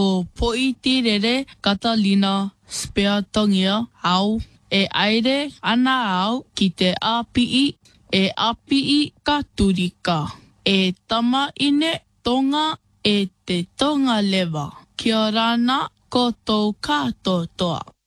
ko Poitirere Catalina Speatongia au e aere ana au ki te apii e apii ka turika. E tama ine tonga e te tonga lewa. Kia rana ko tō kātoa toa.